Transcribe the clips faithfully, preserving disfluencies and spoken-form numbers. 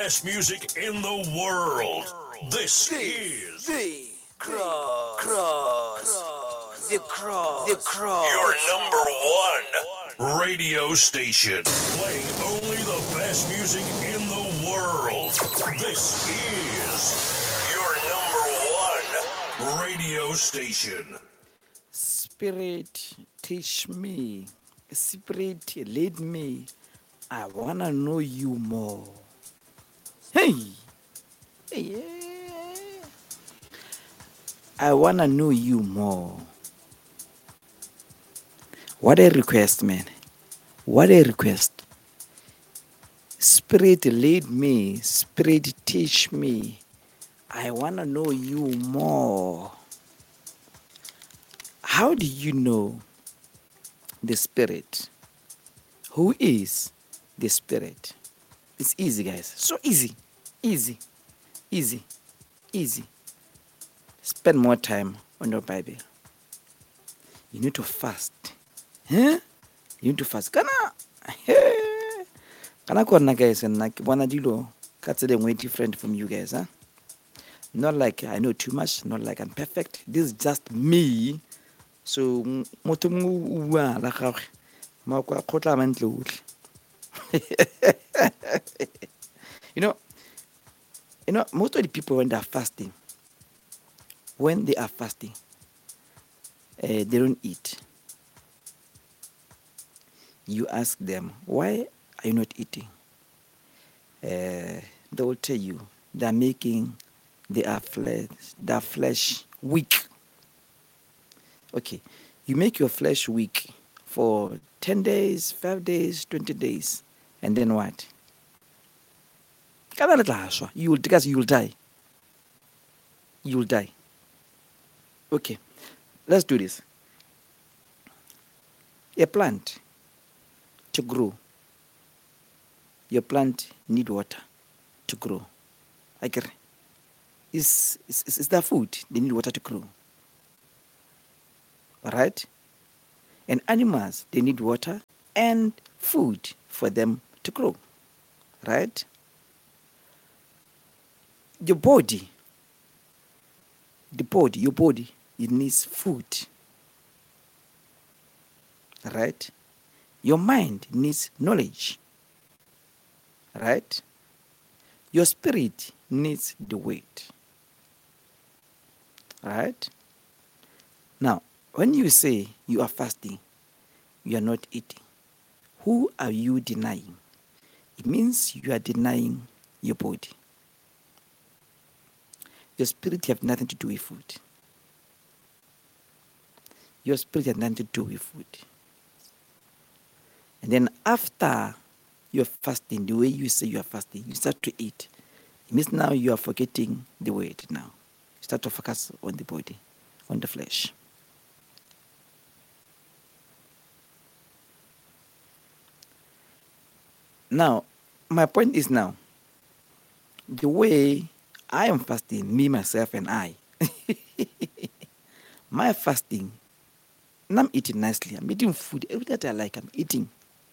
best music in the world. This is The cross, cross, the cross, the cross. your number one radio station. Playing only the best music in the world. This is your number one radio station. Spirit, teach me. Spirit, lead me. I wanna know you more. Hey, yeah. I wanna know you more. What a request, man. What a request. Spirit, lead me. Spirit, teach me. I wanna know you more. How do you know the Spirit? Who is the Spirit? It's easy, guys. So easy. Easy. Easy. Easy. Spend more time on your Bible. You need to fast. Huh? You need to fast. Kana. Kana kona guys and like one dilo. Katse them way different from you guys, huh? Not like I know too much, not like I'm perfect. This is just me. So moto wa la gagwe. Ma kwa khotla mantle utlhe. You know, you know, most of the people when they are fasting, when they are fasting, uh, they don't eat. You ask them, why are you not eating? Uh, they will tell you they are making their flesh, their flesh weak. Okay, you make your flesh weak for ten days, five days, twenty days, and then what? You will, because you will die. You will die. Okay, let's do this. A plant to grow. Your plant need water to grow. I get it. It's, it's, it's their food. They need water to grow. All right? And animals, they need water and food for them to grow. Right? Your body, the body, your body, it needs food. Right? Your mind needs knowledge. Right? Your spirit needs the weight. Right? Now, when you say you are fasting, you are not eating, who are you denying? It means you are denying your body. Your spirit have nothing to do with food. Your spirit has nothing to do with food. And then after you're fasting, the way you say you are fasting, you start to eat. It means now you are forgetting the weight now. You start to focus on the body, on the flesh. Now, my point is now, the way I am fasting, me, myself, and I, my fasting, and I'm eating nicely. I'm eating food, everything that I like, I'm eating.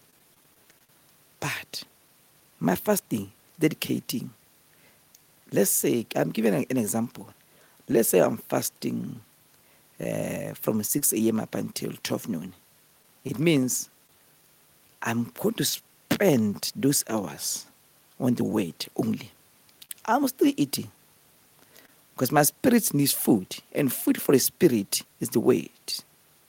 But my fasting, dedicating, let's say, I'm giving an example. Let's say I'm fasting uh, from six a.m. up until twelve noon. It means I'm going to spend those hours on the weight only. I'm still eating because my spirit needs food, and food for the spirit is the weight.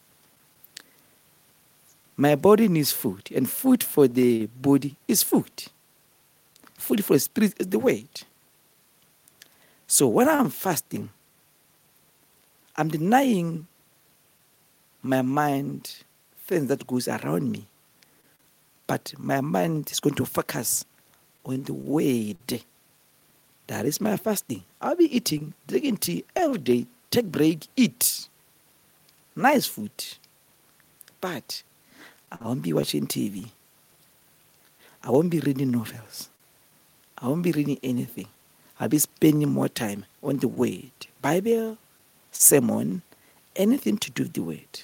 My body needs food, and food for the body is food. Food for the spirit is the weight. So when I'm fasting, I'm denying my mind things that goes around me, but my mind is going to focus on the weight. That is my fasting. I'll be eating, drinking tea every day, take break, eat. Nice food. But I won't be watching T V. I won't be reading novels. I won't be reading anything. I'll be spending more time on the word. Bible, sermon, anything to do with the word.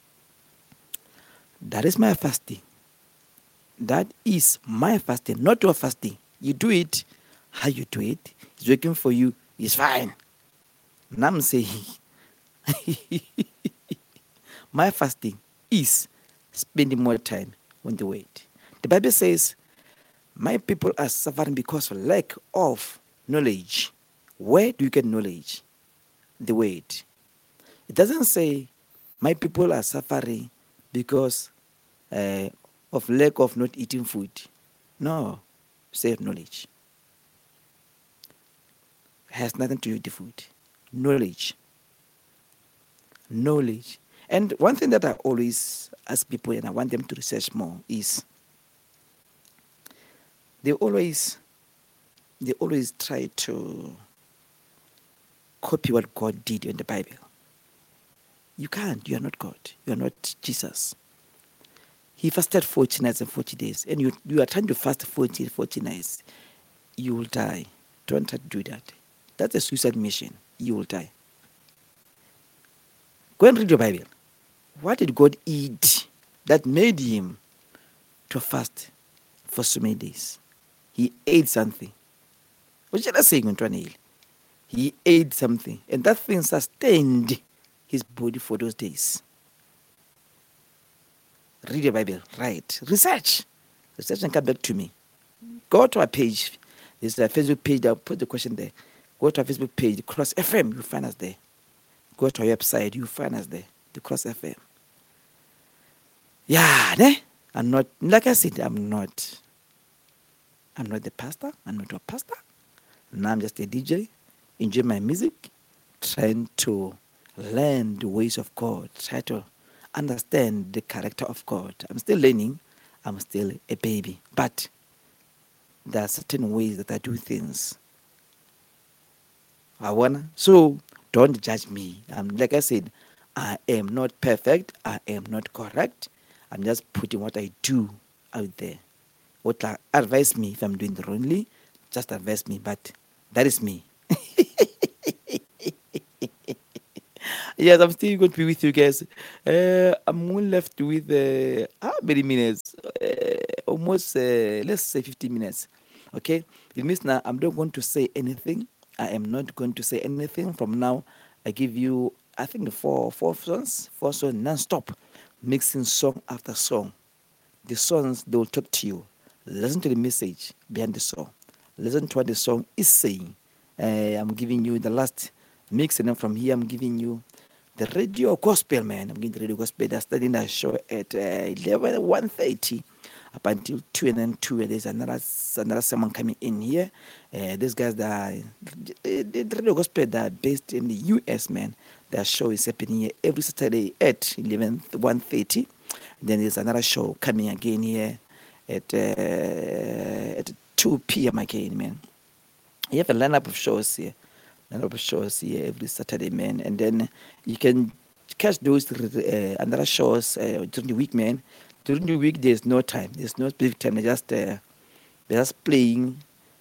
That is my fasting. That is my fasting, not your fasting. You do it how you do it. It's working for you. It's fine. Now I'm saying, my fasting is spending more time on the word. The Bible says, my people are suffering because of lack of knowledge. Where do you get knowledge? The word. It doesn't say, my people are suffering because uh, of lack of not eating food. No, say knowledge. It has nothing to do with the food. Knowledge. Knowledge. And one thing that I always ask people, and I want them to research more, is they always they always try to copy what God did in the Bible. You can't. You are not God. You are not Jesus. He fasted forty nights and forty days, and you you are trying to fast forty, forty nights. You will die. Don't try to do that. That's a suicide mission. You will die. Go and read your Bible. What did God eat that made him to fast for so many days? He ate something. What should I say, Ntwanele? He ate something, and that thing sustained his body for those days. Read your Bible, right? Research. Research and come back to me. Go to our page. There's a Facebook page. I'll put the question there. Go to our Facebook page, the Cross F M. You'll find us there. Go to our website. You'll find us there, the Cross F M. Yeah, ne? I'm not, like I said, I'm not, I'm not the pastor. I'm not a pastor. Now I'm just a D J, enjoy my music, trying to learn the ways of God, try to understand the character of God. I'm still learning. I'm still a baby. But there are certain ways that I do things. I wanna. So don't judge me. Um, like I said, I am not perfect. I am not correct. I'm just putting what I do out there. What like, advise me if I'm doing it wrongly, just advise me. But that is me. Yes, I'm still going to be with you guys. Uh, I'm only left with uh, how many minutes? Uh, almost, uh, let's say fifteen minutes. Okay? It means now I'm not going to say anything. I am not going to say anything. From now, I give you, I think, four, four songs, four songs non-stop, mixing song after song. The songs, they will talk to you. Listen to the message behind the song. Listen to what the song is saying. Uh, I'm giving you the last mix, and then from here, I'm giving you the radio gospel, man. I'm giving the radio gospel. They're starting that show at uh, eleven, one thirty up until two, and then two. And there's another another someone coming in here. Uh, these guys that are, the, the radio gospel that are based in the U S, man. Their show is happening here every Saturday at eleven, one thirty. Then there's another show coming again here at uh, at two p.m. again, man. You have a lineup of shows here. Lineup of shows here every Saturday, man. And then you can catch those uh, another shows uh, during the week, man. During the week, there's no time. There's no specific time. They're just, uh, they're just playing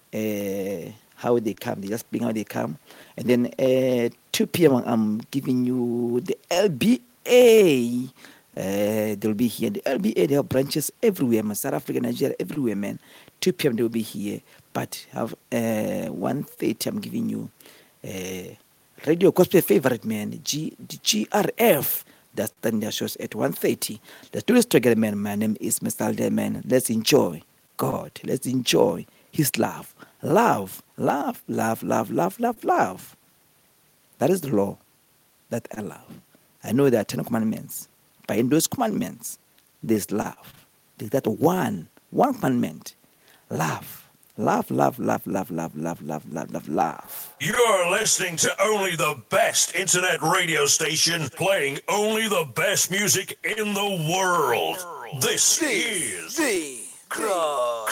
uh, how they come. They're just playing how they come. And then at uh, two p.m., I'm giving you the L B A. Uh, they'll be here. The L B A, they have branches everywhere, man. South Africa, Nigeria, everywhere, man. two p.m. they'll be here. But have uh, one thirty, I'm giving you uh, radio gospel favorite, man. G, the G R F. That's done their shows at one thirty. Let's do this together, man. My name is Mister Alde, man. Let's enjoy God. Let's enjoy His love. Love, love, love, love, love, love, love. That is the law that I love. I know there are ten commandments. But in those commandments, there's love. There's that one, one commandment. Love. Love, love, love, love, love, love, love, love, love, love. You're listening to only the best internet radio station playing only the best music in the world. This is The Cross,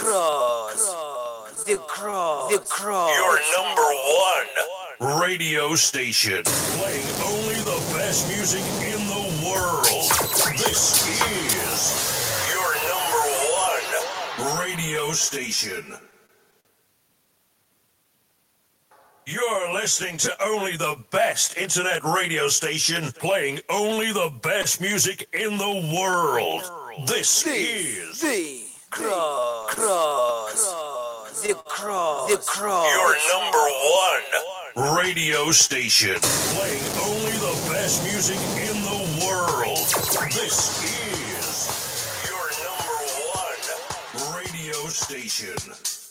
Cross, The Cross, The Cross. your number one radio station playing only the best music in the world. This is your number one radio station. You're listening to only the best internet radio station playing only the best music in the world. This is The Cross, Cross, The cross. The cross. Your number one radio station. Playing only the best music in the world. This is your number one radio station.